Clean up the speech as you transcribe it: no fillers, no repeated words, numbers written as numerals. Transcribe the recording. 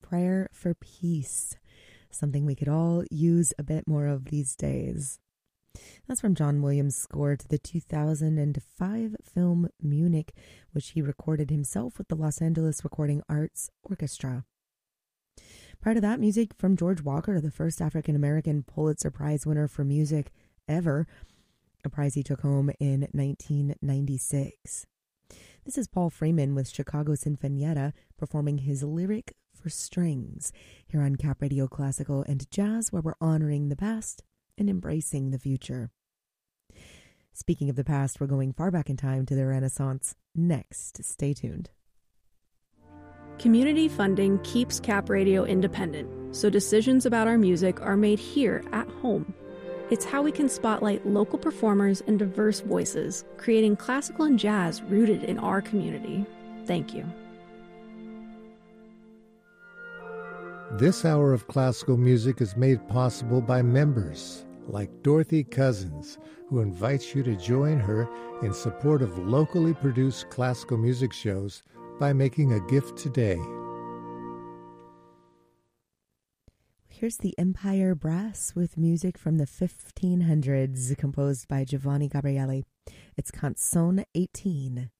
Prayer for Peace, something we could all use a bit more of these days. That's from John Williams' score to the 2005 film Munich, which he recorded himself with the Los Angeles Recording Arts Orchestra. Prior to that, music from George Walker, the first African-American Pulitzer Prize winner for music ever, a prize he took home in 1996. This is Paul Freeman with Chicago Sinfonietta performing his Lyric for Strings here on Cap Radio Classical and Jazz, where we're honoring the past and embracing the future. Speaking of the past, we're going far back in time to the Renaissance. Next, stay tuned. Community funding keeps Cap Radio independent, so decisions about our music are made here at home. It's how we can spotlight local performers and diverse voices, creating classical and jazz rooted in our community. Thank you. This hour of classical music is made possible by members like Dorothy Cousins, who invites you to join her in support of locally produced classical music shows by making a gift today. Here's the Empire Brass with music from the 1500s, composed by Giovanni Gabrieli. It's Canzone 18.